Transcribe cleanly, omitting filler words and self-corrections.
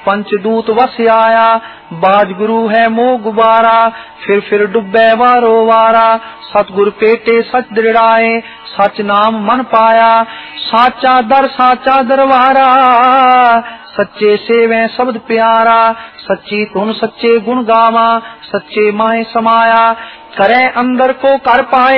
पंचदूत वस आया, बाज गुरु है मोह गुबारा, फिर डुब्बे वारो वारा, सतगुर पेटे सच दृढ़ाए, सच नाम मन पाया, साचा दरबारा, सच्चे सेवे शब्द प्यारा, सच्ची धुन सच्चे गुण गावा, सच्चे माए समाया, करे अंदर को कर पाए।